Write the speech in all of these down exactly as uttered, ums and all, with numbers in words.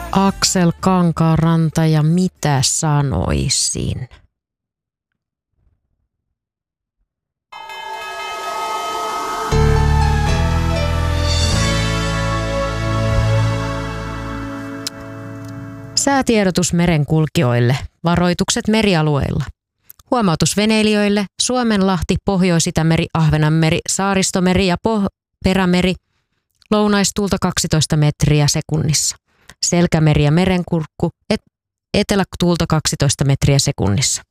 Aksel Kankaanranta ja mitä sanoisin? Säätiedotus merenkulkijoille. Varoitukset merialueilla. Huomautus veneilijöille. Suomenlahti, Pohjois-Itämeri, Ahvenanmeri, Saaristomeri ja Poh- Perämeri. Lounaistuulta kaksitoista metriä sekunnissa. Selkämeri ja Merenkurkku, et- etelätuulta kaksitoista metriä sekunnissa.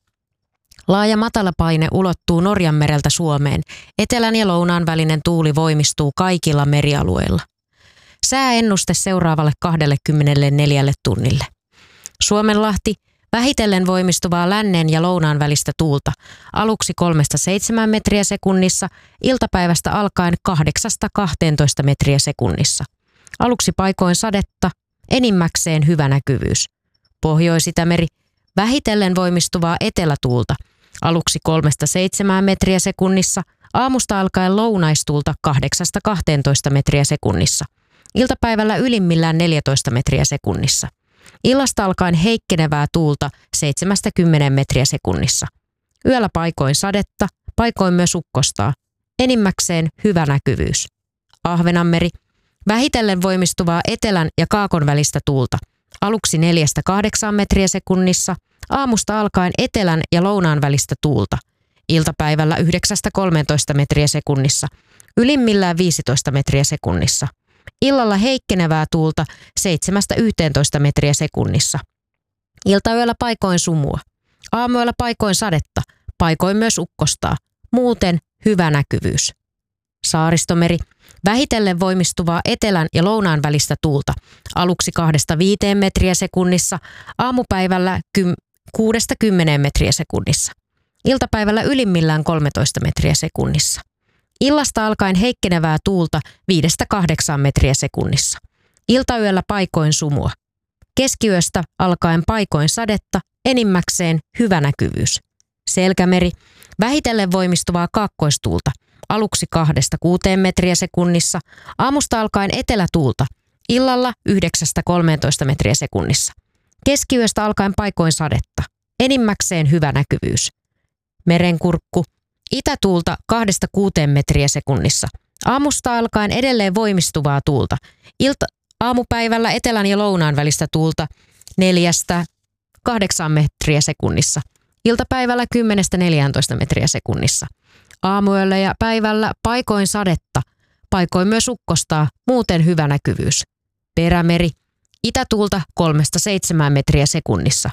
Laaja matalapaine ulottuu Norjanmereltä Suomeen. Etelän ja lounaan välinen tuuli voimistuu kaikilla merialueilla. Sääennuste seuraavalle kaksikymmentäneljä tunnille. Suomenlahti, vähitellen voimistuvaa lännen ja lounaan välistä tuulta. Aluksi kolmesta seitsemään metriä sekunnissa, iltapäivästä alkaen kahdeksasta kahteentoista metriä sekunnissa. Aluksi paikoin sadetta, enimmäkseen hyvä näkyvyys. Pohjois-Itämeri, vähitellen voimistuvaa etelätuulta. Aluksi kolmesta seitsemään metriä sekunnissa, aamusta alkaen lounaistuulta kahdeksasta kahteentoista metriä sekunnissa. Iltapäivällä ylimmillään neljätoista metriä sekunnissa. Illasta alkaen heikkenevää tuulta seitsemästä kymmeneen metriä sekunnissa. Yöllä paikoin sadetta, paikoin myös ukkostaa. Enimmäkseen hyvä näkyvyys. Ahvenanmeri, vähitellen voimistuvaa etelän ja kaakon välistä tuulta. Aluksi neljästä kahdeksaan metriä sekunnissa, aamusta alkaen etelän ja lounaan välistä tuulta. Iltapäivällä yhdeksästä kolmeentoista metriä sekunnissa, ylimmillään viisitoista metriä sekunnissa. Illalla heikkenevää tuulta seitsemästä yhteentoista metriä sekunnissa. Iltayöllä paikoin sumua. Aamuyöllä paikoin sadetta, paikoin myös ukkostaa. Muuten hyvä näkyvyys. Saaristomeri, vähitellen voimistuvaa etelän ja lounaan välistä tuulta. Aluksi kahdesta viiteen metriä sekunnissa, aamupäivällä kuudesta kymmeneen metriä sekunnissa. Iltapäivällä ylimmillään kolmetoista metriä sekunnissa. Illasta alkaen heikkenevää tuulta viidestä kahdeksaan metriä sekunnissa. Iltayöllä paikoin sumua. Keskiyöstä alkaen paikoin sadetta, enimmäkseen hyvä näkyvyys. Selkämeri, vähitellen voimistuvaa kaakkoistuulta. Aluksi kahdesta kuuteen metriä sekunnissa, aamusta alkaen etelätuulta. Illalla yhdeksästä kolmeentoista metriä sekunnissa. Keskiyöstä alkaen paikoin sadetta, enimmäkseen hyvä näkyvyys. Merenkurkku, itätuulta kahdesta kuuteen metriä sekunnissa. Aamusta alkaen edelleen voimistuvaa tuulta. Ilta, aamupäivällä etelän ja lounaan välistä tuulta neljästä kahdeksaan metriä sekunnissa. Iltapäivällä kymmenestä neljääntoista metriä sekunnissa. Aamuyöllä ja päivällä paikoin sadetta, paikoin myös ukkostaa, muuten hyvä näkyvyys. Perämeri, itätuulta kolmesta seitsemään metriä sekunnissa.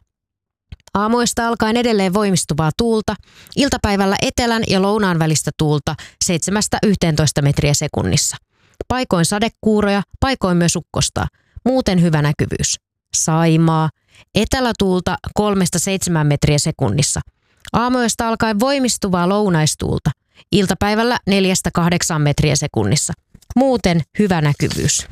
Aamuista alkaen edelleen voimistuvaa tuulta, iltapäivällä etelän ja lounaan välistä tuulta seitsemästä yhteentoista metriä sekunnissa. Paikoin sadekuuroja, paikoin myös ukkostaa, muuten hyvä näkyvyys. Saimaa, etelätuulta kolmesta seitsemään metriä sekunnissa. Aamuista alkaen voimistuvaa lounaistuulta, iltapäivällä neljästä kahdeksaan metriä sekunnissa, muuten hyvä näkyvyys.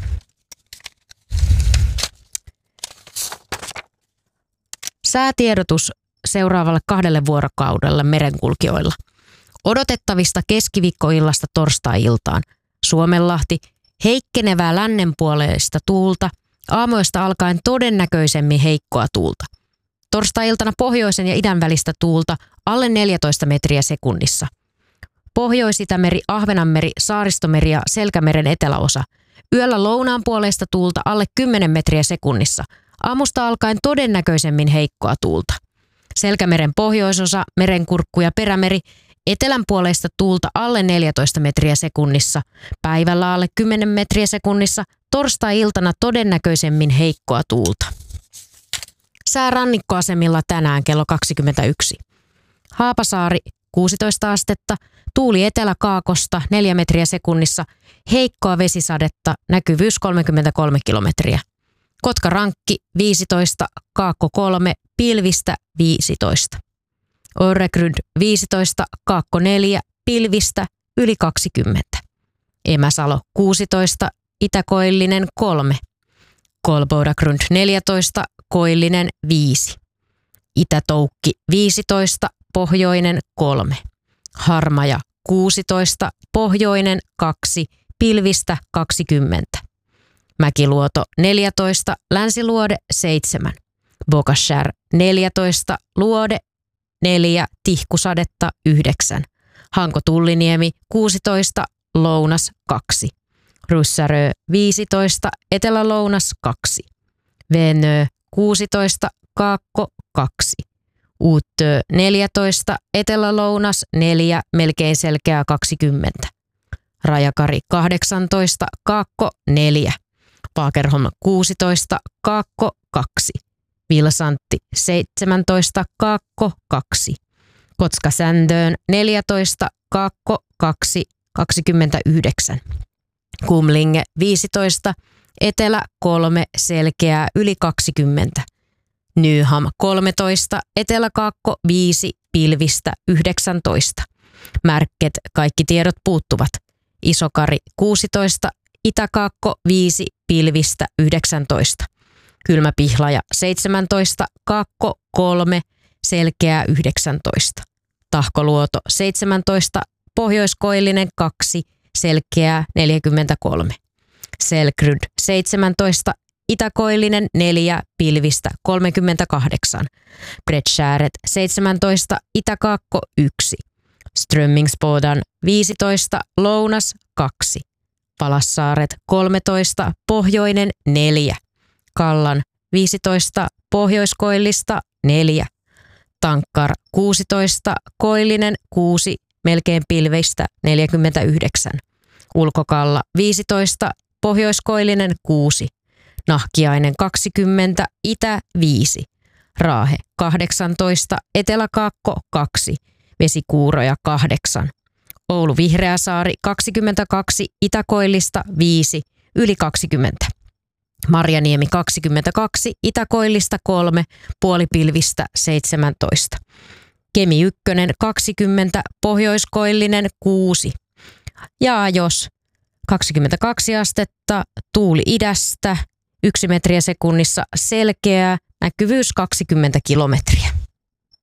Säätiedotus seuraavalle kahdelle vuorokaudelle merenkulkijoilla. Odotettavista keskiviikkoillasta torstai-iltaan. Suomenlahti, heikkenevää lännenpuoleista tuulta, aamuista alkaen todennäköisemmin heikkoa tuulta. Torstai-iltana pohjoisen ja idän välistä tuulta alle neljätoista metriä sekunnissa. Pohjois-Itämeri, Ahvenanmeri, Saaristomeri ja Selkämeren eteläosa. Yöllä lounaan puoleista tuulta alle kymmenen metriä sekunnissa. Aamusta alkaen todennäköisemmin heikkoa tuulta. Selkämeren pohjoisosa, Merenkurkku ja Perämeri, etelänpuoleista tuulta alle neljätoista metriä sekunnissa. Päivällä alle kymmenen metriä sekunnissa, torstai-iltana todennäköisemmin heikkoa tuulta. Sää rannikkoasemilla tänään kello kaksikymmentäyksi. Haapasaari kuusitoista astetta, tuuli eteläkaakosta neljä metriä sekunnissa, heikkoa vesisadetta, näkyvyys kolmekymmentäkolme kilometriä. Kotka-Rankki viisitoista, Kaakko kolme, pilvistä viisitoista. Öregrund viisitoista, Kaakko neljä, pilvistä yli kaksikymmentä. Emäsalo kuusitoista, Itä-Koillinen kolme. Kolbodagrund neljätoista, Koillinen viisi. Itä-Toukki viisitoista, Pohjoinen kolme. Harmaja kuusitoista, Pohjoinen kaksi, pilvistä kaksikymmentä. Mäkiluoto neljätoista, Länsiluode seitsemän. Bokashär neljätoista, Luode neljä, Tihkusadetta yhdeksän. Hanko-Tulliniemi kuusitoista, Lounas kaksi. Ryssärö viisitoista, Etelä-Lounas kaksi. Venö kuusitoista, Kaakko kaksi. Uutö neljätoista, Etelä-Lounas neljä, melkein selkeää kaksikymmentä. Rajakari kahdeksantoista, Kaakko neljä. Paakerholm kuusitoista, Kaakko kaksi. Vilsantti seitsemäntoista, Kaakko kaksi. Kotska-Sändöön neljätoista, Kaakko kaksi, kaksikymmentäyhdeksän. Kumlinge viisitoista, Etelä kolme, selkeää yli kaksikymmentä. Nyham kolmetoista, Etelä-Kaakko viisi, pilvistä yhdeksäntoista. Märket, kaikki tiedot puuttuvat. Isokari kuusitoista, Itä-Kaakko viisi, pilvistä yhdeksäntoista. Kylmä-Pihlaja seitsemäntoista, Kaakko kolme, selkeää yhdeksäntoista. Tahkoluoto seitsemäntoista, Pohjoiskoillinen kaksi, selkeää neljäkymmentäkolme. Selkryd seitsemäntoista, Itäkoillinen neljä, pilvistä kolmekymmentäkahdeksan. Bredskääret seitsemäntoista, Itä-Kaakko yksi. Strömmingsbodan viisitoista, Lounas kaksi. Palassaaret kolmetoista, Pohjoinen neljä. Kallan viisitoista, Pohjoiskoillista neljä. Tankkar kuusitoista, Koillinen kuusi, melkein pilveistä neljäkymmentäyhdeksän. Ulkokalla viisitoista, Pohjoiskoillinen kuusi. Nahkiainen kaksikymmentä, Itä viisi. Raahe kahdeksantoista, Etelä-Kaakko kaksi. Vesikuuroja kahdeksan. Oulu Vihreäsaari kaksikymmentäkaksi, Itäkoillista viisi, yli kaksikymmentä. Marjaniemi kaksikymmentäkaksi, Itäkoillista kolme, puolipilvistä seitsemäntoista. Kemi ykkönen kaksikymmentä, Pohjoiskoillinen kuusi. Ja jos kaksikymmentäkaksi astetta, tuuli idästä, yksi metriä sekunnissa selkeää, näkyvyys kaksikymmentä kilometriä.